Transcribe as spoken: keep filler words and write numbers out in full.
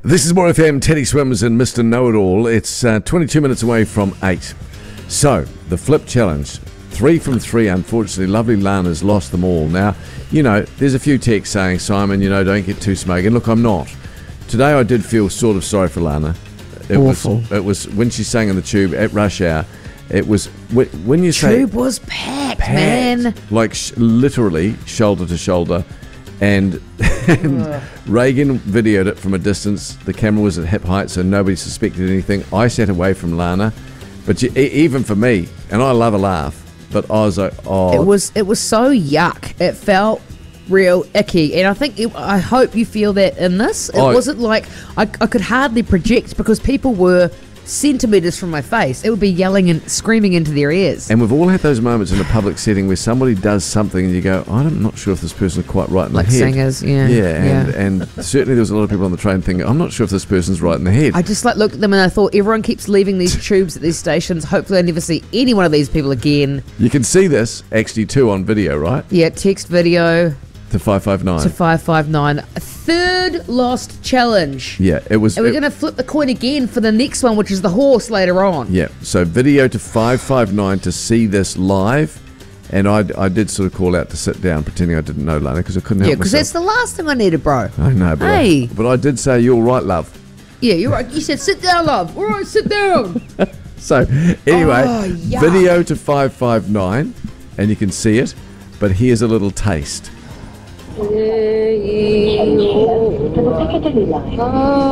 This is More F M, Teddy Swims and Mister Know-It-All. It's uh, twenty-two minutes away from eight. So, the flip challenge. Three from three, unfortunately. Lovely Lana's lost them all. Now, you know, there's a few texts saying, Simon, you know, don't get too smug. And look, I'm not. Today I did feel sort of sorry for Lana. It Awful. was It was when she sang in the Tube at rush hour. It was, when you say... Tube was packed, packed, man. like sh- literally shoulder to shoulder. And, and Reagan videoed it from a distance. The camera was at hip height, so nobody suspected anything. I sat away from Lana, but you, e- even for me, and I love a laugh, but I was like, oh, It was it was so yuck. It felt real icky, and I think it, I hope you feel that in this. It Oh. wasn't like I, I could hardly project because people were centimeters from my face. It would be yelling and screaming into their ears. And we've all had those moments in a public setting where somebody does something and you go, I'm not sure if this person's quite right in Like the head. singers, yeah, Yeah, and, yeah. and certainly there was a lot of people on the train thinking, I'm not sure if this person's right in the head. I just like looked at them and I thought, everyone keeps leaving these tubes at these stations. Hopefully I never see any one of these people again. You can see this actually too on video, right? Yeah, text video To five five nine. to five five nine. A third lost challenge. Yeah, it was. And we're it- going to flip the coin again for the next one, which is the horse later on. Yeah, so video to five five nine to see this live. And I, I did sort of call out to sit down, pretending I didn't know Lana, because I couldn't Yeah, help because myself. that's the last thing I needed, bro. I know, but, Hey. I, but I did say, you're right, love. Yeah, you're right. You said, sit down, love. All right, sit down. So, anyway, Oh, yuck. video to five five nine, and you can see it. But here's a little taste.